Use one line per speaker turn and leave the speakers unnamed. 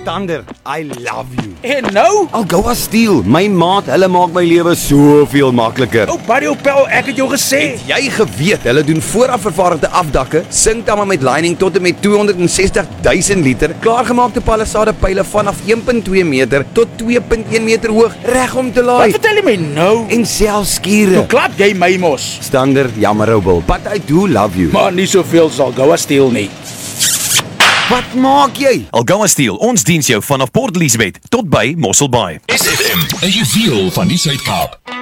Stander, I love you.
En nou?
Algoa Steel, my maat, hulle maak my lewe soveel makliker.
Ou Barry Opel, ek het jou gesê.
Jy geweet, hulle doen vooraf vervaardigde afdakke, sinkdamme met lining tot en met 260.000 liter, klaargemaakte palisade pyle vanaf 1.2 meter tot 2.1 meter hoog, reg om te laai.
Wat vertel jy my nou?
En selfs skure.
Hoe klap jy my mos?
Stander, jammer ou Bill, but I do love you.
Maar nie soveel sal Algoa Steel nie.
Wat maak jy?
Algoa Steel, ons diens jou vanaf Port Elizabeth tot by Mossel Bay.
SFM, 'n juweel van die Suid-Kaap.